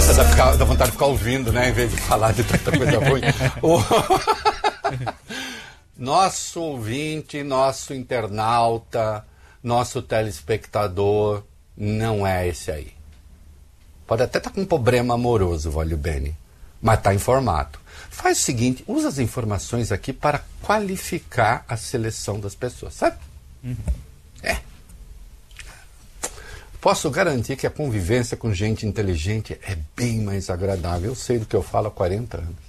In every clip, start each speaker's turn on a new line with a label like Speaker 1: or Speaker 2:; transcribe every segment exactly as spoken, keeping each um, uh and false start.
Speaker 1: Nossa, dá, ficar, dá vontade de ficar ouvindo, né? Em vez de falar de tanta coisa ruim. O... Nosso ouvinte, nosso internauta, nosso telespectador não é esse aí. Pode até estar com um problema amoroso, Vólio Bene, mas está informado. Faz o seguinte, usa as informações aqui para qualificar a seleção das pessoas, sabe? Uhum. É. Posso garantir que a convivência com gente inteligente é bem mais agradável. Eu sei do que eu falo há quarenta anos.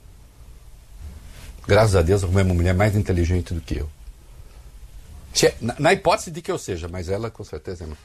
Speaker 1: Graças a Deus, eu arrumei uma mulher mais inteligente do que eu. Na, na hipótese de que eu seja, mas ela com certeza não.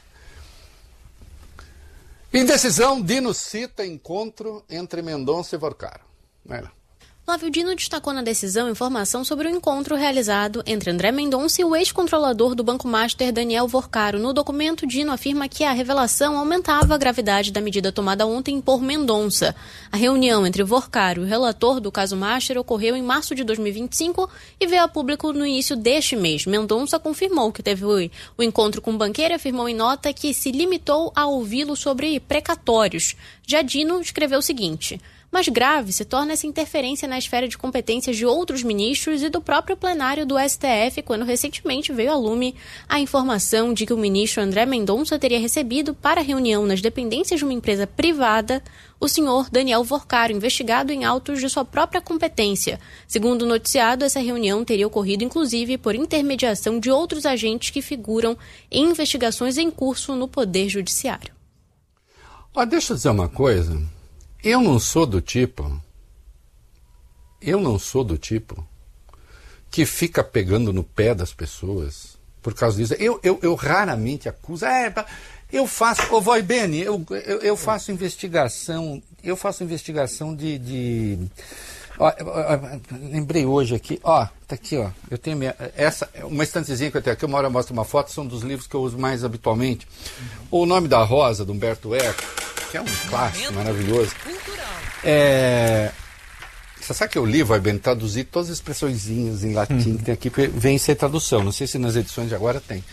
Speaker 1: Indecisão, Dino cita encontro entre Mendonça e Vorcaro. Vai lá.
Speaker 2: Flávio Dino destacou na decisão informação sobre o encontro realizado entre André Mendonça e o ex-controlador do Banco Master, Daniel Vorcaro. No documento, Dino afirma que a revelação aumentava a gravidade da medida tomada ontem por Mendonça. A reunião entre Vorcaro e o relator do caso Master ocorreu em março de dois mil e vinte e cinco e veio a público no início deste mês. Mendonça confirmou que teve o, o encontro com o banqueiro e afirmou em nota que se limitou a ouvi-lo sobre precatórios. Já Dino escreveu o seguinte: mais grave se torna essa interferência na esfera de competências de outros ministros e do próprio plenário do S T F, quando recentemente veio a lume a informação de que o ministro André Mendonça teria recebido para reunião nas dependências de uma empresa privada o senhor Daniel Vorcaro, investigado em autos de sua própria competência. Segundo o noticiado, essa reunião teria ocorrido inclusive por intermediação de outros agentes que figuram em investigações em curso no Poder Judiciário.
Speaker 1: Ó, deixa eu dizer uma coisa. Eu não sou do tipo, eu não sou do tipo que fica pegando no pé das pessoas por causa disso. Eu, eu, eu raramente acuso, é, eu faço, ô Voi Bene, eu, eu, eu faço investigação, eu faço investigação de, de ó, ó, lembrei hoje aqui, ó, tá aqui, ó, eu tenho minha, essa, uma estantezinha que eu tenho aqui, uma hora eu mostro uma foto, são dos livros que eu uso mais habitualmente. O Nome da Rosa, do Humberto Eco, que é um clássico maravilhoso. É... Você sabe que eu li, vai bem traduzir todas as expressõezinhas em latim hum. que tem aqui, porque vem sem tradução. Não sei se nas edições de agora tem.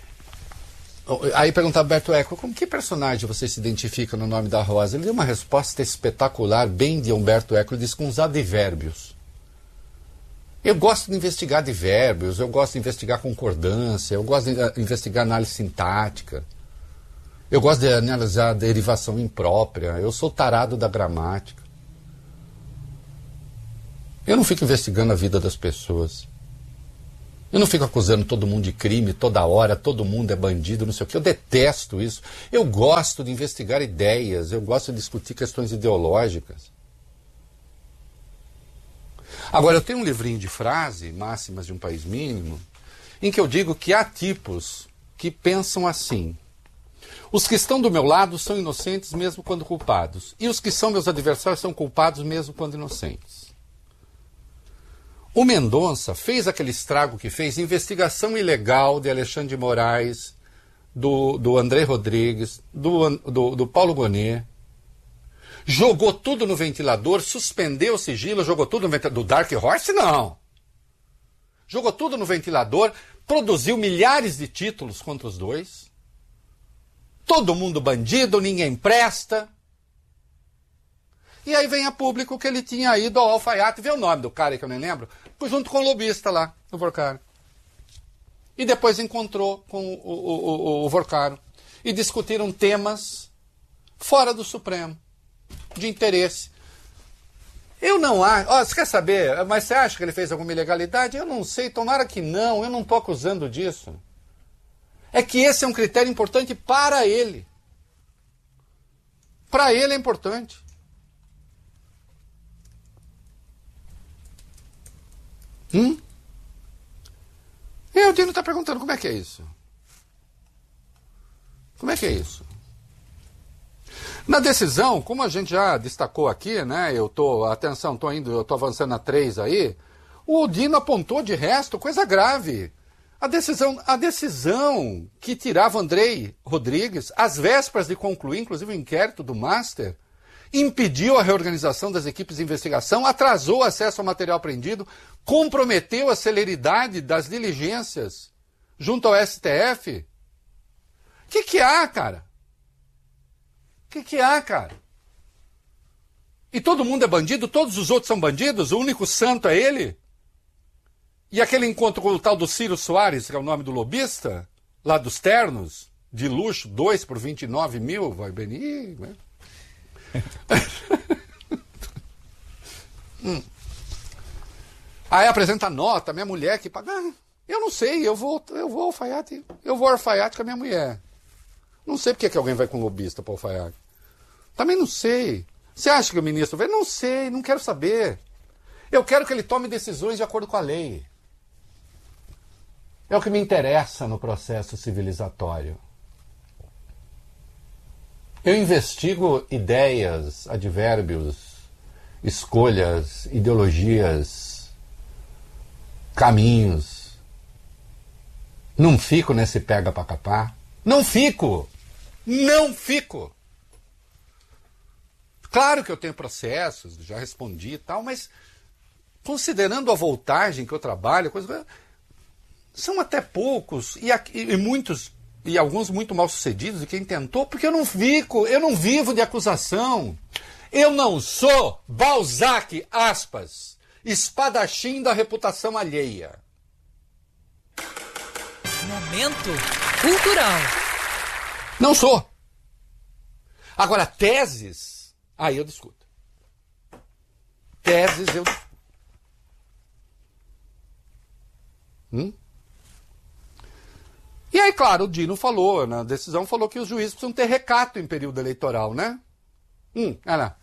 Speaker 1: Aí perguntava Humberto Eco, como que personagem você se identifica no Nome da Rosa? Ele deu uma resposta espetacular, bem de Humberto Eco, ele disse com os advérbios. Eu gosto de investigar advérbios, eu gosto de investigar concordância, eu gosto de investigar análise sintática. Eu gosto de analisar a derivação imprópria. Eu sou tarado da gramática. Eu não fico investigando a vida das pessoas. Eu não fico acusando todo mundo de crime toda hora, todo mundo é bandido, não sei o quê. Eu detesto isso. Eu gosto de investigar ideias, eu gosto de discutir questões ideológicas. Agora, eu tenho um livrinho de frase, Máximas de um País Mínimo, em que eu digo que há tipos que pensam assim: os que estão do meu lado são inocentes mesmo quando culpados. E os que são meus adversários são culpados mesmo quando inocentes. O Mendonça fez aquele estrago que fez, investigação ilegal de Alexandre de Moraes, do, do André Rodrigues, do, do, do Paulo Gonet. Jogou tudo no ventilador, suspendeu o sigilo, jogou tudo no ventilador. Do Dark Horse, não. Jogou tudo no ventilador, produziu milhares de títulos contra os dois. Todo mundo bandido, ninguém presta. E aí vem a público que ele tinha ido ao alfaiate, vê o nome do cara que eu nem lembro, junto com o lobista lá, o Vorcaro. E depois encontrou com o, o, o, o Vorcaro. E discutiram temas fora do Supremo, de interesse. Eu não acho... Ó, você quer saber, mas você acha que ele fez alguma ilegalidade? Eu não sei, tomara que não, eu não estou acusando disso. É que esse é um critério importante para ele. Para ele é importante. Hum? E o Dino está perguntando como é que é isso. Como é que é isso? Na decisão, como a gente já destacou aqui, né? Eu tô, atenção, tô indo, eu tô avançando a três aí. O Dino apontou de resto coisa grave. A decisão, a decisão que tirava André Rodrigues, às vésperas de concluir, inclusive, o inquérito do Master, impediu a reorganização das equipes de investigação, atrasou o acesso ao material apreendido, comprometeu a celeridade das diligências junto ao S T F. O que que há, cara? O que que há, cara? E todo mundo é bandido, todos os outros são bandidos, o único santo é ele? E aquele encontro com o tal do Ciro Soares, que é o nome do lobista, lá dos ternos, de luxo, dois por vinte e nove mil, vai bem, ih, né? hum. Aí apresenta a nota, minha mulher que paga. Ah, eu não sei, eu vou, eu vou ao alfaiate, eu vou ao alfaiate com a minha mulher. Não sei porque que alguém vai com lobista para o alfaiate. Também não sei. Você acha que o ministro vai? Não sei, não quero saber. Eu quero que ele tome decisões de acordo com a lei. É o que me interessa no processo civilizatório. Eu investigo ideias, advérbios, escolhas, ideologias, caminhos. Não fico nesse pega pra capar. Não fico! Não fico! Claro que eu tenho processos, já respondi e tal, mas considerando a voltagem que eu trabalho, coisa, são até poucos, e, e muitos, e alguns muito mal sucedidos de quem tentou, porque eu não fico, eu não vivo de acusação. Eu não sou Balzac, aspas, espadachim da reputação alheia.
Speaker 3: Momento cultural.
Speaker 1: Não sou. Agora, teses, aí eu discuto. Teses eu discuto. Hum? E aí, claro, o Dino falou, na decisão falou que os juízes precisam ter recato em período eleitoral, né? Hum, olha lá.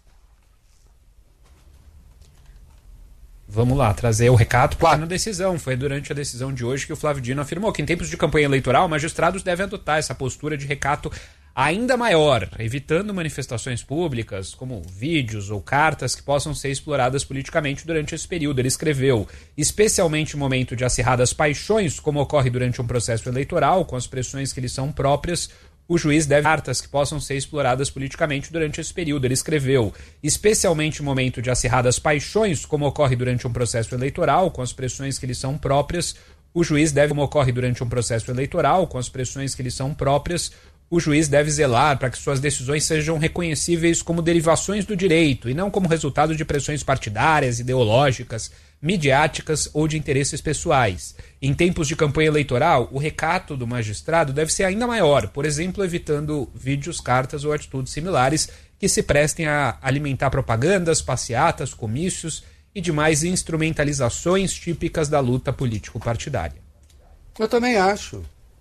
Speaker 4: Vamos lá, trazer o recato para a decisão. Foi durante a decisão de hoje que o Flávio Dino afirmou que em tempos de campanha eleitoral, magistrados devem adotar essa postura de recato ainda maior, evitando manifestações públicas, como vídeos ou cartas que possam ser exploradas politicamente durante esse período. Ele escreveu, especialmente em momento de acirradas paixões, como ocorre durante um processo eleitoral, com as pressões que lhe são próprias, o juiz deve cartas que possam ser exploradas politicamente durante esse período. Ele escreveu, especialmente em momento de acirradas paixões, como ocorre durante um processo eleitoral, com as pressões que lhe são próprias, o juiz deve, como ocorre durante um processo eleitoral, com as pressões que lhe são próprias, o juiz deve zelar para que suas decisões sejam reconhecíveis como derivações do direito e não como resultado de pressões partidárias, ideológicas, midiáticas ou de interesses pessoais. Em tempos de campanha eleitoral, o recato do magistrado deve ser ainda maior, por exemplo, evitando vídeos, cartas ou atitudes similares que se prestem a alimentar propagandas, passeatas, comícios e demais instrumentalizações típicas da luta político-partidária.
Speaker 1: Eu também acho.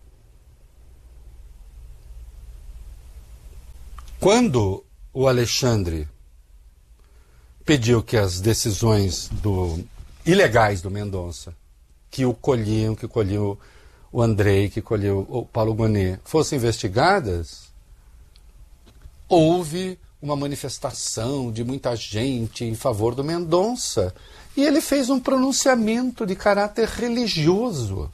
Speaker 1: Quando o Alexandre pediu que as decisões do, ilegais do Mendonça, que o colhiam, que colhiam o Andrei, que colhiam o Paulo Gonet, fossem investigadas, houve uma manifestação de muita gente em favor do Mendonça. E ele fez um pronunciamento de caráter religioso.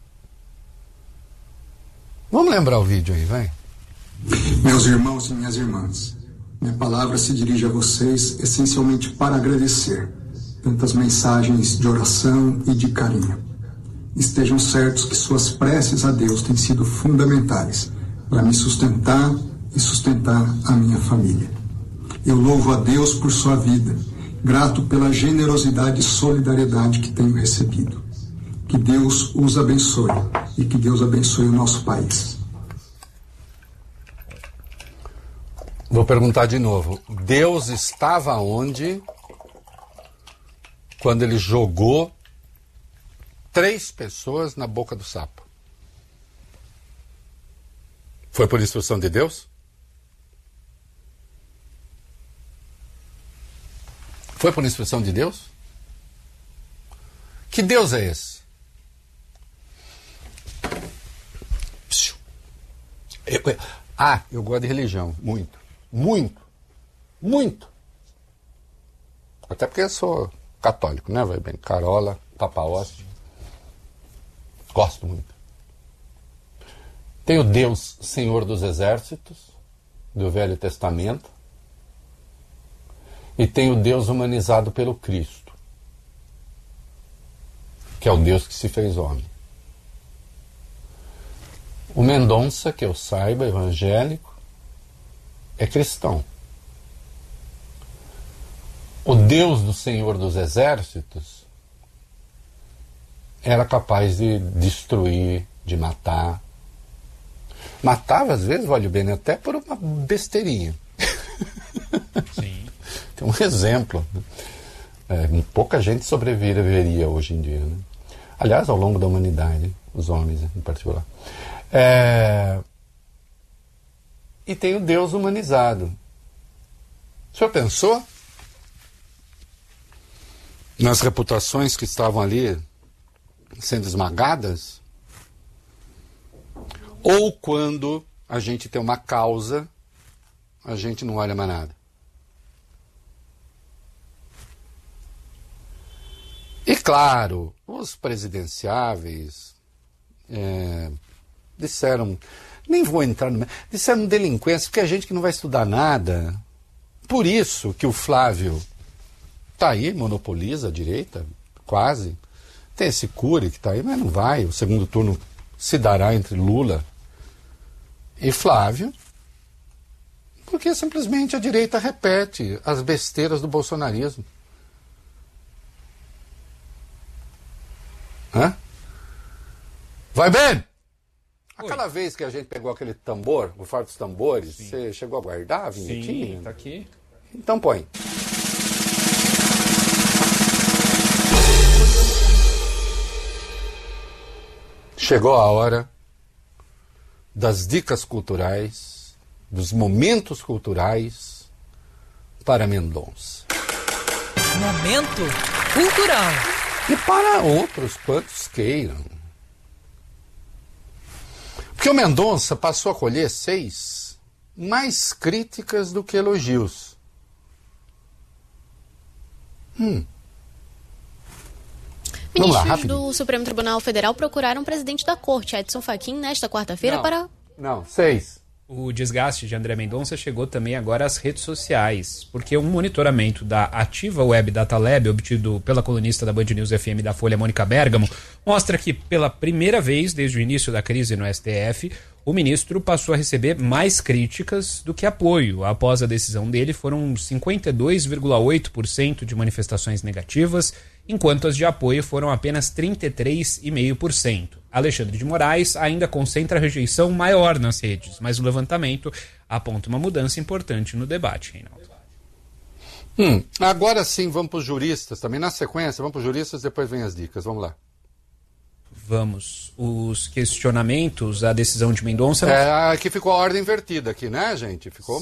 Speaker 1: Vamos lembrar o vídeo aí, vai.
Speaker 5: Meus irmãos e minhas irmãs, minha palavra se dirige a vocês essencialmente para agradecer tantas mensagens de oração e de carinho. Estejam certos que suas preces a Deus têm sido fundamentais para me sustentar e sustentar a minha família. Eu louvo a Deus por sua vida, grato pela generosidade e solidariedade que tenho recebido. Que Deus os abençoe e que Deus abençoe o nosso país.
Speaker 1: Vou perguntar de novo. Deus estava onde quando ele jogou três pessoas na boca do sapo? Foi por instrução de Deus? Foi por instrução de Deus? Que Deus é esse? Eu, eu, ah, eu gosto de religião, muito. Muito, muito. Até porque eu sou católico, né? Vai bem, Carola, Papa Hóstia. Gosto muito. Tem o Deus Senhor dos Exércitos, do Velho Testamento. E tem o Deus humanizado pelo Cristo, que é o Deus que se fez homem. O Mendonça, que eu saiba, evangélico, é cristão. o Deus do Senhor dos Exércitos era capaz de destruir, de matar. Matava, às vezes, vale bem, até por uma besteirinha.
Speaker 4: Sim.
Speaker 1: Tem um exemplo. É, pouca gente sobreviveria hoje em dia, né? Aliás, ao longo da humanidade, os homens em particular. É... E tem o Deus humanizado. O senhor pensou nas reputações que estavam ali sendo esmagadas? Ou quando a gente tem uma causa, a gente não olha mais nada? E claro, os presidenciáveis é, disseram, nem vou entrar no... disseram delinquência, porque é gente que não vai estudar nada. Por isso que o Flávio está aí, monopoliza a direita, quase. Tem esse Cury que está aí, mas não vai. O segundo turno se dará entre Lula e Flávio, porque simplesmente a direita repete as besteiras do bolsonarismo. Hã? Vai bem! Aquela Oi. vez que a gente pegou aquele tambor, o fardo dos tambores, Sim. você chegou a guardar a vinhetinha?
Speaker 4: Sim, tá aqui.
Speaker 1: Então põe. Chegou a hora das dicas culturais, dos momentos culturais para Mendonça.
Speaker 3: Momento cultural.
Speaker 1: E para outros quantos queiram. Porque o Mendonça passou a colher seis mais críticas do que elogios. Hum.
Speaker 2: Ministros
Speaker 1: lá,
Speaker 2: do Supremo Tribunal Federal procuraram o presidente da Corte, Edson Fachin, nesta quarta-feira para...
Speaker 1: Não, seis.
Speaker 4: O desgaste de André Mendonça chegou também agora às redes sociais, porque um monitoramento da Ativa Web Data Lab, obtido pela colunista da Band News F M da Folha, Mônica Bergamo, mostra que pela primeira vez desde o início da crise no S T F, o ministro passou a receber mais críticas do que apoio. Após a decisão dele, foram cinquenta e dois vírgula oito por cento de manifestações negativas, enquanto as de apoio foram apenas trinta e três vírgula cinco por cento. Alexandre de Moraes ainda concentra a rejeição maior nas redes, mas o levantamento aponta uma mudança importante no debate, Reinaldo.
Speaker 1: Hum, agora sim, vamos para os juristas também. Na sequência, vamos para os juristas, depois vem as dicas. Vamos lá.
Speaker 4: Vamos. Os questionamentos à decisão de Mendonça...
Speaker 1: É, aqui ficou a ordem invertida aqui, né, gente? Ficou